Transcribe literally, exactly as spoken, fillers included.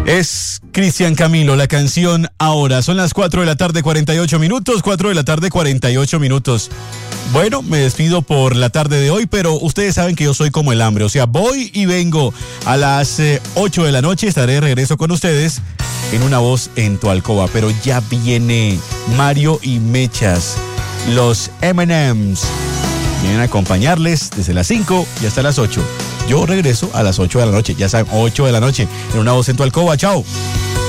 Es Cristian Camilo, la canción Ahora. Son las cuatro de la tarde, cuarenta y ocho minutos. cuatro de la tarde, cuarenta y ocho minutos. Bueno, me despido por la tarde de hoy, pero ustedes saben que yo soy como el hambre. O sea, voy y vengo a las eh, ocho de la noche. Estaré de regreso con ustedes en Una Voz en tu Alcoba. Pero ya viene Mario y Mechas, los eme and eme's. Vienen a acompañarles desde las cinco y hasta las ocho. Yo regreso a las ocho de la noche. Ya saben, ocho de la noche en Una Voz en tu Alcoba. Chao.